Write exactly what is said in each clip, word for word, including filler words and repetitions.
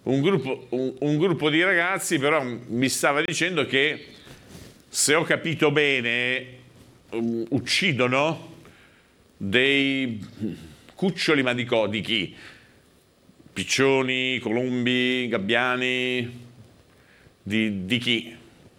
un gruppo, un, un gruppo di ragazzi però mi stava dicendo che, se ho capito bene, um, uccidono dei cuccioli, ma di, co- di chi? Piccioni, colombi, gabbiani, di, di chi?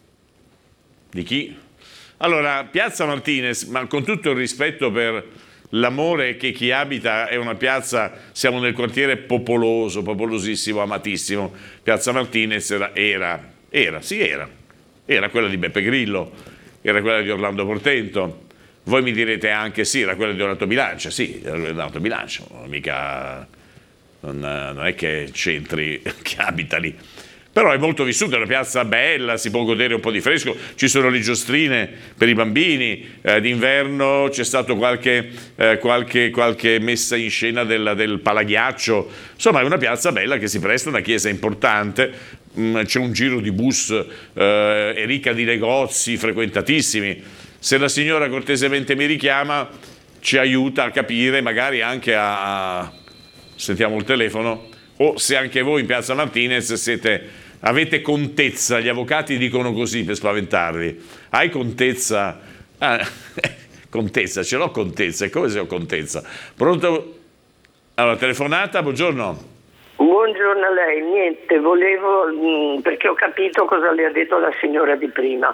Di chi? Allora, Piazza Martinez, ma con tutto il rispetto per l'amore che chi abita, è una piazza, siamo nel quartiere popoloso, popolosissimo, amatissimo. Piazza Martinez era, era, era, sì era, era quella di Beppe Grillo, era quella di Orlando Portento. Voi mi direte anche sì, era quella di Donato Bilancia, sì, era quella di Donato Bilancia, mica, non, non è che c'entri chi abita lì. Però è molto vissuta, è una piazza bella, si può godere un po' di fresco, ci sono le giostrine per i bambini, eh, d'inverno c'è stato qualche, eh, qualche, qualche messa in scena del, del palaghiaccio, insomma è una piazza bella che si presta, una chiesa importante, mm, c'è un giro di bus, eh, è ricca di negozi frequentatissimi. Se la signora cortesemente mi richiama, ci aiuta a capire, magari anche a... a... sentiamo il telefono, o se anche voi in Piazza Martinez siete... avete contezza, gli avvocati dicono così per spaventarvi. Hai contezza? Ah, contezza, ce l'ho contezza, è come se ho contezza. Pronto? Allora, telefonata, buongiorno. Buongiorno a lei, niente, volevo, mh, perché ho capito cosa le ha detto la signora di prima.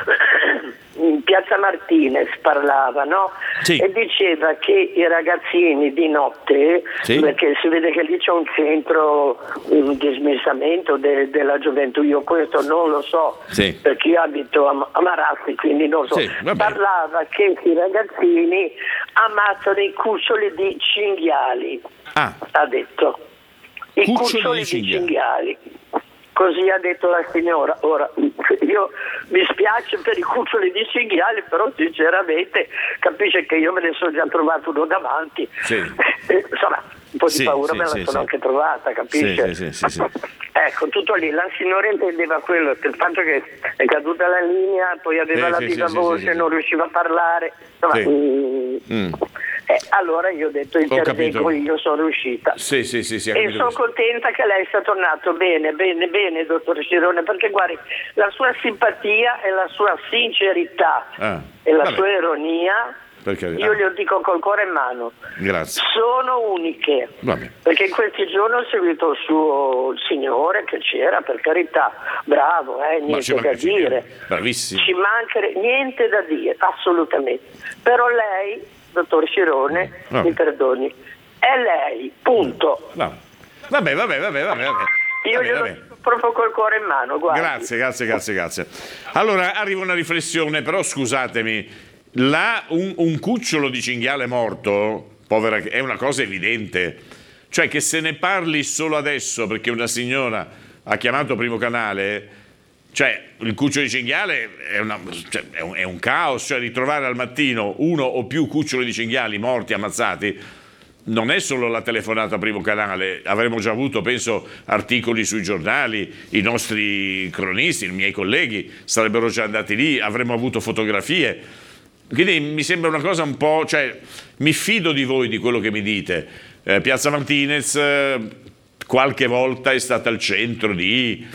In Piazza Martinez parlava, no? Sì. E diceva che i ragazzini di notte, sì, perché si vede che lì c'è un centro um, di smistamento de- della gioventù, io questo non lo so, sì, perché io abito a, a Marassi, quindi non so. Sì, parlava che i ragazzini ammazzano i cuccioli di cinghiali, ah. ha detto. I Cuccioli cuccioli di di cinghiali. cinghiali, così ha detto la signora. Ora, io mi spiace per i cuccioli di cinghiali, però sinceramente capisce che io me ne sono già trovato uno davanti. Sì. Insomma, un po' di sì, paura sì, me la sì, sono sì. anche trovata, capisce? Sì, sì, sì, sì, sì. Ecco, tutto lì. La signora intendeva quello, che il fatto che è caduta la linea, poi aveva Sì, la sì, viva sì, voce, sì, sì, non riusciva a parlare. Insomma, Sì. mm, Mm. Eh, allora io ho detto intervengo, capito. io sono riuscita. Sì, sì, sì, sì, ho E capito sono questo. contenta che lei sia tornato bene, bene, bene, dottor Cirone, perché guardi, la sua simpatia e la sua sincerità Ah, e la vabbè. sua ironia, Per carità. io glielo dico col cuore in mano, Grazie. sono uniche. Vabbè. Perché in questi giorni ho seguito il suo il signore che c'era, per carità, bravo, eh, Ma ci niente da manca- ci- dire. Bravissimo. Ci manca niente da dire, assolutamente. Però lei, dottor Cirone, Vabbè. mi perdoni, è lei, punto. No. Vabbè, vabbè, vabbè, vabbè, vabbè. Io Vabbè, glielo vabbè. dico proprio col cuore in mano, guarda. Grazie, grazie, grazie, grazie. Allora, arriva una riflessione, però scusatemi, là un, un cucciolo di cinghiale morto, povera, è una cosa evidente. Cioè che se ne parli solo adesso perché una signora ha chiamato Primo Canale, cioè il cucciolo di cinghiale è, una, cioè, è, un, è un caos, cioè ritrovare al mattino uno o più cuccioli di cinghiali morti, ammazzati, non è solo la telefonata Primo Canale, avremmo già avuto, penso, articoli sui giornali, i nostri cronisti, i miei colleghi sarebbero già andati lì, avremmo avuto fotografie. Quindi mi sembra una cosa un po', cioè mi fido di voi, di quello che mi dite. Eh, Piazza Martinez eh, qualche volta è stata al centro di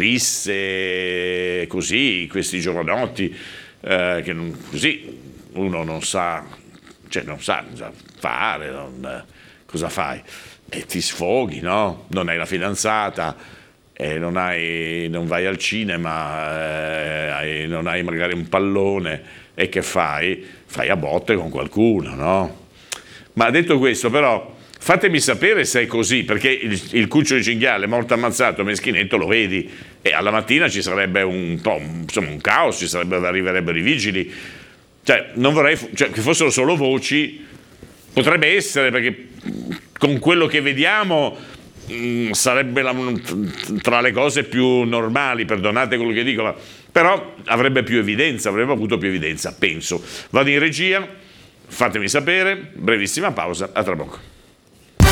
risse, così, questi giovanotti, eh, che non, così uno non sa, cioè non sa cosa fare, non, eh, cosa fai? E ti sfoghi, no? Non hai la fidanzata, e non, hai, non vai al cinema, eh, hai, non hai magari un pallone, e che fai? Fai a botte con qualcuno, no? Ma detto questo, però, fatemi sapere se è così, perché il, il cucciolo di cinghiale morto ammazzato, meschinetto, lo vedi, e alla mattina ci sarebbe un po', insomma, un caos, ci sarebbe, arriverebbero i vigili. Cioè, non vorrei cioè, che fossero solo voci, potrebbe essere, perché con quello che vediamo mh, sarebbe la, tra le cose più normali, perdonate quello che dico, ma, però avrebbe più evidenza, avrebbe avuto più evidenza, penso. Vado in regia, fatemi sapere, brevissima pausa, a tra poco.